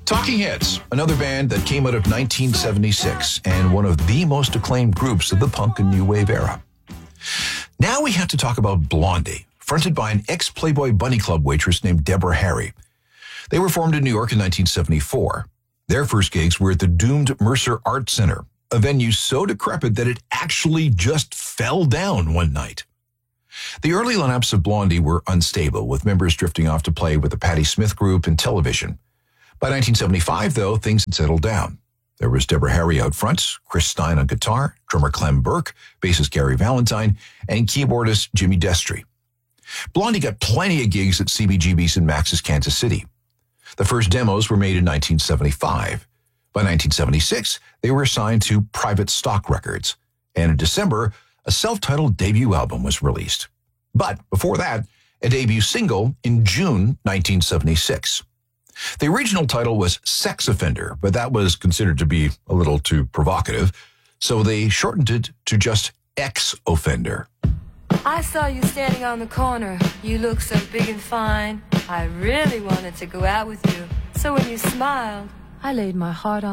Talking Heads, another band that came out of 1976 and one of the most acclaimed groups of the punk and new wave era. Now we have to talk about Blondie, fronted by an ex-Playboy Bunny Club waitress named Deborah Harry. They were formed in New York in 1974. Their first gigs were at the doomed Mercer Art Center, a venue so decrepit that it actually just fell down one night. The early lineups of Blondie were unstable, with members drifting off to play with the Patti Smith Group and Television. By 1975, though, things had settled down. There was Deborah Harry out front, Chris Stein on guitar, drummer Clem Burke, bassist Gary Valentine, and keyboardist Jimmy Destry. Blondie got plenty of gigs at CBGB's in Max's Kansas City. The first demos were made in 1975. By 1976, they were signed to Private Stock Records, and in December, a self-titled debut album was released. But before that, a debut single in June 1976. The original title was Sex Offender, but that was considered to be a little too provocative, so they shortened it to just Ex-Offender. I saw you standing on the corner. You looked so big and fine. I really wanted to go out with you. So when you smiled, I laid my heart on